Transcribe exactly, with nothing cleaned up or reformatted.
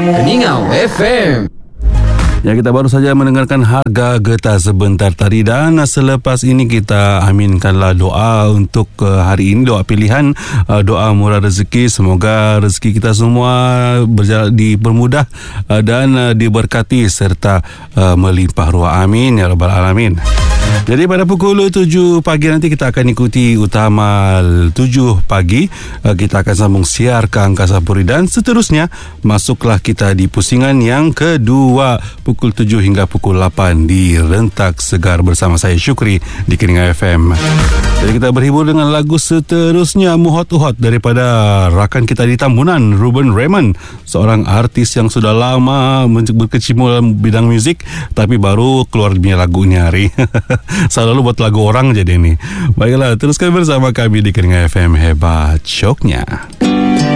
Keningau F M. Ya, kita baru saja mendengarkan Harga Getah sebentar tadi, dan selepas ini kita aminkanlah doa untuk uh, hari ini, doa pilihan, uh, doa murah rezeki. Semoga rezeki kita semua berjalan, dipermudah uh, dan uh, diberkati serta uh, melimpah ruah. Amin ya rabbal alamin. Jadi pada pukul tujuh pagi nanti kita akan ikuti Utama tujuh pagi. Kita akan sambung siar ke Angkasa Puri, dan seterusnya masuklah kita di pusingan yang kedua pukul tujuh hingga pukul lapan di Rentak Segar bersama saya Syukri di Keningau F M. Jadi kita berhibur dengan lagu seterusnya, Muhot Uhot, daripada rakan kita di Tambunan, Ruben Raymond, seorang artis yang sudah lama berkecimpung dalam bidang muzik tapi baru keluar punya lagunya hari. Selalu buat lagu orang jadi ini. Baiklah, teruskan bersama kami di Keningau F M. Hebat syoknya.